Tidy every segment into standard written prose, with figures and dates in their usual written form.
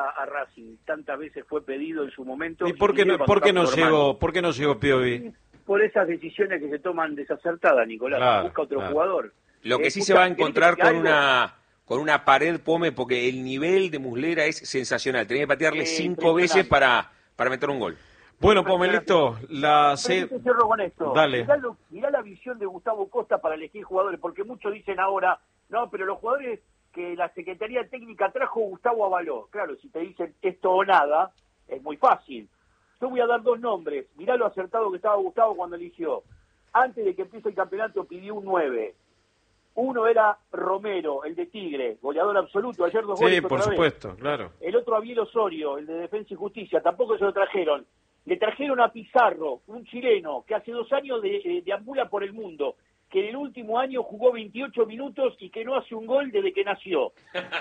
a Racing. Tantas veces fue pedido en su momento. ¿Y por qué no llegó Piovi? Por esas decisiones que se toman desacertadas, Nicolás. Claro, Busca otro jugador. Lo que sí se va a encontrar con una pared, Pome, porque el nivel de Muslera es sensacional. Tenés que patearle 5 veces para meter un gol. Bueno, Pomelito, cierro con esto. Dale. Mirá la visión de Gustavo Costa para elegir jugadores, porque muchos dicen ahora, no, pero los jugadores que la Secretaría Técnica trajo, Gustavo avaló. Claro, si te dicen esto o nada, es muy fácil. Yo voy a dar 2 nombres. Mirá lo acertado que estaba Gustavo cuando eligió. Antes de que empiece el campeonato pidió un 9. Uno era Romero, el de Tigre, goleador absoluto, ayer 2 goles. Sí, por supuesto, claro. El otro Abiel Osorio, el de Defensa y Justicia, tampoco se lo trajeron. Le trajeron a Pizarro, un chileno, que hace 2 años deambula por el mundo, que en el último año jugó 28 minutos y que no hace un gol desde que nació.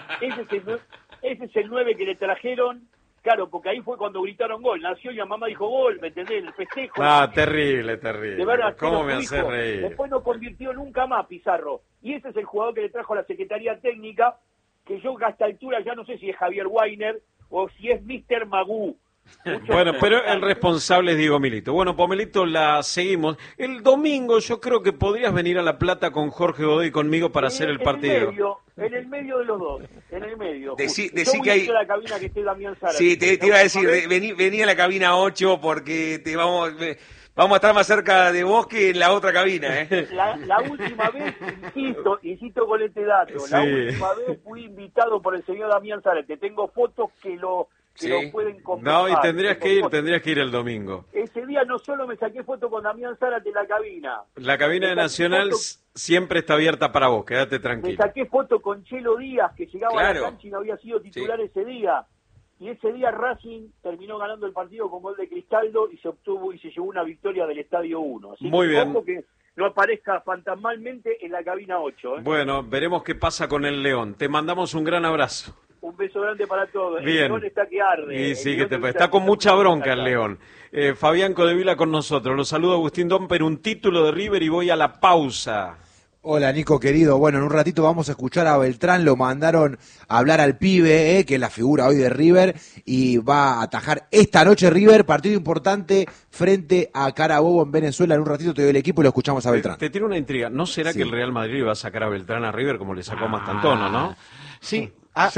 Ese es el 9 que le trajeron, claro, porque ahí fue cuando gritaron gol. Nació y la mamá dijo gol, ¿me entendés? El festejo. Terrible. De verdad, ¿Cómo me hace reír? Después no convirtió nunca más Pizarro. Y ese es el jugador que le trajo a la Secretaría Técnica, que yo a esta altura ya no sé si es Javier Weiner o si es Mr. Magú. Bueno, pero el responsable es Diego Milito. Bueno, Pomelito, la seguimos. El domingo yo creo que podrías venir a La Plata con Jorge Godoy y conmigo para hacer el partido. En el medio de los dos, en el medio. Decí yo que hay... a la cabina que esté Damián Zárate. Sí, te iba a decir, vení a la cabina 8 porque vamos a estar más cerca de vos que en la otra cabina, ¿eh? La última vez, insisto con este dato, Sí. La última vez fui invitado por el señor Damián Zárate. Tengo fotos que lo pueden comprobar. No, y tendrías que ir el domingo. Ese día no solo me saqué foto con Damián Zárate en la cabina. La cabina de Nacional siempre está abierta para vos, quédate tranquilo. Me saqué foto con Chelo Díaz, que llegaba a la cancha y no había sido titular ese día. Y ese día Racing terminó ganando el partido con gol de Cristaldo y se llevó una victoria del Estadio 1. Así Muy bien. Ojo que no aparezca fantasmalmente en la cabina 8. Bueno, veremos qué pasa con el León. Te mandamos un gran abrazo. Un beso grande para todos. Bien. El León está que arde. Y sí, está con mucha bronca el León. Fabián Codevila con nosotros. Los saludo Agustín Domper, un título de River y voy a la pausa. Hola Nico querido, bueno, en un ratito vamos a escuchar a Beltrán, lo mandaron a hablar al pibe, que es la figura hoy de River, y va a atajar esta noche River, partido importante frente a Carabobo en Venezuela. En un ratito te doy el equipo y lo escuchamos a Beltrán. Te tiene una intriga, ¿no será que el Real Madrid va a sacar a Beltrán a River como le sacó a Mastantuono, no? Sí.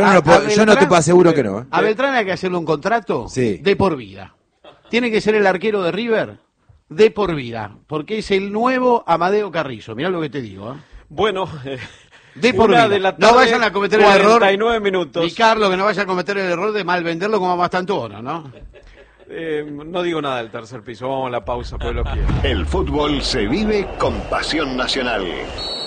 Yo no te aseguro que no. A Beltrán hay que hacerle un contrato de por vida. Tiene que ser el arquero de River de por vida, porque es el nuevo Amadeo Carrizo. Mirá lo que te digo. Bueno, de por vida. No vayan a cometer el error. 49 minutos. Y Carlos, que no vayan a cometer el error de mal venderlo como a Mastantuono, ¿no? No digo nada del tercer piso, vamos a la pausa, pues lo quiero. El fútbol se vive con pasión nacional.